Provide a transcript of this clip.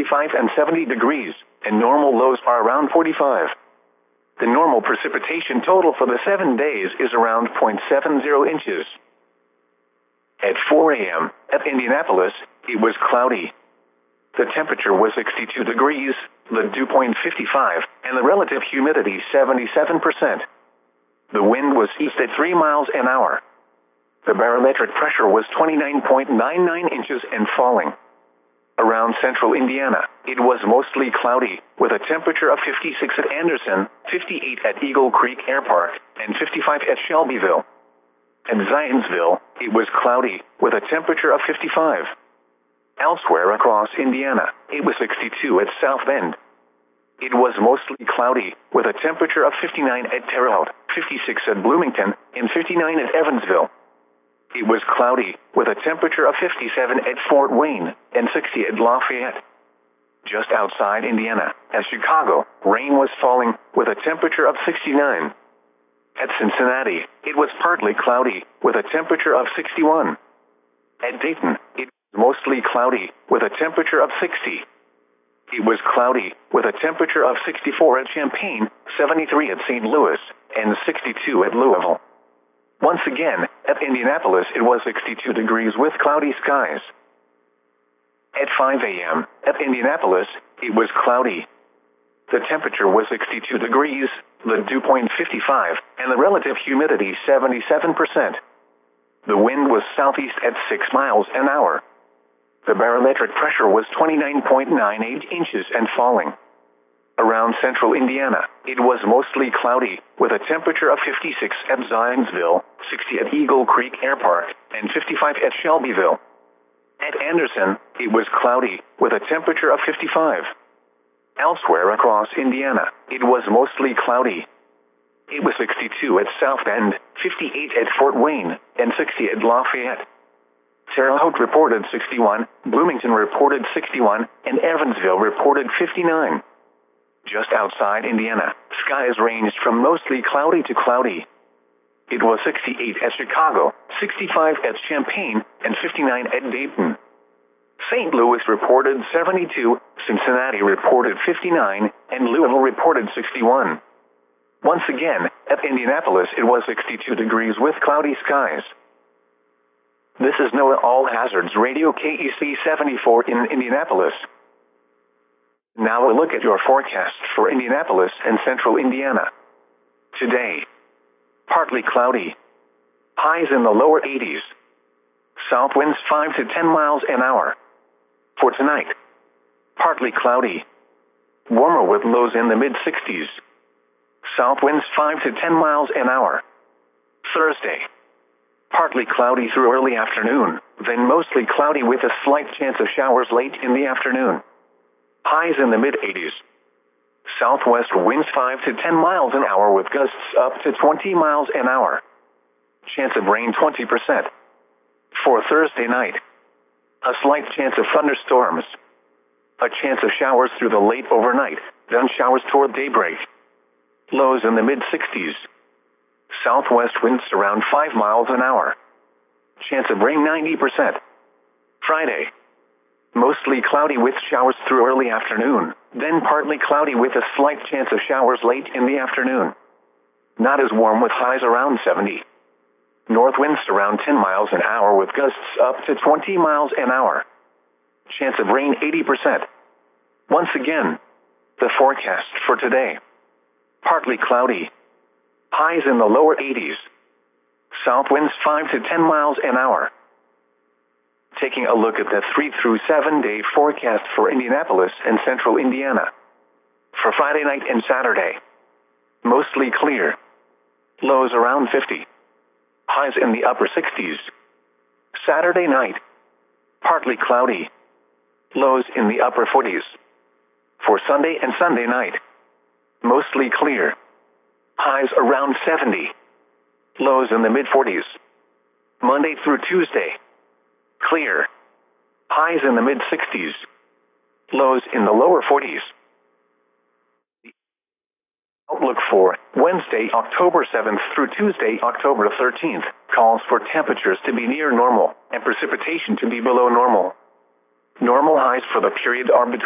65 and 70 degrees, and normal lows are around 45. The normal precipitation total for the 7 days is around 0.70 inches. At 4 a.m., at Indianapolis, it was cloudy. The temperature was 62 degrees, the dew point 55, and the relative humidity 77%. The wind was east at 3 miles an hour. The barometric pressure was 29.99 inches and falling. Around central Indiana, it was mostly cloudy, with a temperature of 56 at Anderson, 58 at Eagle Creek Air Park, and 55 at Shelbyville. At Zionsville, it was cloudy, with a temperature of 55. Elsewhere across Indiana, it was 62 at South Bend. It was mostly cloudy, with a temperature of 59 at Terre Haute, 56 at Bloomington, and 59 at Evansville. It was cloudy, with a temperature of 57 at Fort Wayne, and 60 at Lafayette. Just outside Indiana, at Chicago, rain was falling, with a temperature of 69. At Cincinnati, it was partly cloudy, with a temperature of 61. At Dayton, it was mostly cloudy, with a temperature of 60. It was cloudy, with a temperature of 64 at Champaign, 73 at St. Louis, and 62 at Louisville. Once again, at Indianapolis it was 62 degrees with cloudy skies. At 5 a.m., at Indianapolis, it was cloudy. The temperature was 62 degrees, the dew point 55, and the relative humidity 77%. The wind was southeast at 6 miles an hour. The barometric pressure was 29.98 inches and falling. Around central Indiana, it was mostly cloudy, with a temperature of 56 at Zionsville, 60 at Eagle Creek Air Park, and 55 at Shelbyville. At Anderson, it was cloudy, with a temperature of 55. Elsewhere across Indiana, it was mostly cloudy. It was 62 at South Bend, 58 at Fort Wayne, and 60 at Lafayette. Terre Haute reported 61, Bloomington reported 61, and Evansville reported 59. Just outside Indiana, skies ranged from mostly cloudy to cloudy. It was 68 at Chicago, 65 at Champaign, and 59 at Dayton. St. Louis reported 72, Cincinnati reported 59, and Louisville reported 61. Once again, at Indianapolis it was 62 degrees with cloudy skies. This is NOAA All Hazards Radio KEC 74 in Indianapolis. Now a look at your forecast for Indianapolis and central Indiana. Today, partly cloudy. Highs in the lower 80s. South winds 5 to 10 miles an hour. For tonight, partly cloudy. Warmer with lows in the mid-60s. South winds 5 to 10 miles an hour. Thursday, partly cloudy through early afternoon, then mostly cloudy with a slight chance of showers late in the afternoon. Highs in the mid-80s. Southwest winds 5 to 10 miles an hour with gusts up to 20 miles an hour. Chance of rain 20%. For Thursday night, a slight chance of thunderstorms. A chance of showers through the late overnight, then showers toward daybreak. Lows in the mid-60s. Southwest winds around 5 miles an hour. Chance of rain 90%. Friday, mostly cloudy with showers through early afternoon, then partly cloudy with a slight chance of showers late in the afternoon. Not as warm with highs around 70. North winds around 10 miles an hour with gusts up to 20 miles an hour. Chance of rain 80%. Once again, the forecast for today. Partly cloudy. Highs in the lower 80s. South winds 5 to 10 miles an hour. Taking a look at the 3 through 7 day forecast for Indianapolis and central Indiana. For Friday night and Saturday, mostly clear. Lows around 50. Highs in the upper 60s. Saturday night, partly cloudy. Lows in the upper 40s. For Sunday and Sunday night, mostly clear. Highs around 70. Lows in the mid-40s. Monday through Tuesday, clear. Highs in the mid-60s. Lows in the lower 40s. The outlook for Wednesday, October 7th through Tuesday, October 13th, calls for temperatures to be near normal and precipitation to be below normal. Normal highs for the period are between